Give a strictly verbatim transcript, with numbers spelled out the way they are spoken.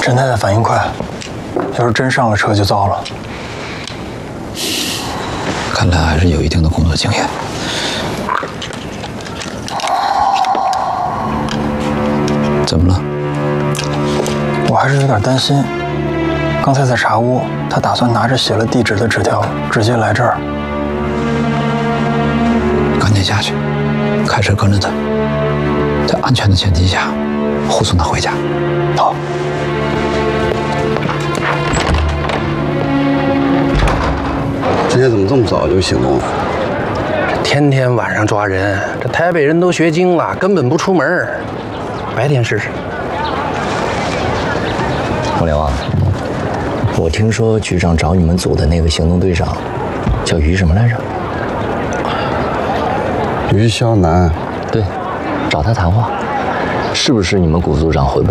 陈太太反应快，要是真上了车就糟了。 看来还是有一定的工作经验。怎么了？ 我还是有点担心。刚才在茶屋，他打算拿着写了地址的纸条直接来这儿。 赶紧下去，开车跟着他，在安全的前提下护送他回家。 好。 今天怎么这么早就行动了？ 这天天晚上抓人，这台北人都学精了，根本不出门。白天试试。 王连旺，我听说局长找你们组的那个行动队长叫于什么来着？ 于肖南。 对，找他谈话，是不是你们谷组长回本？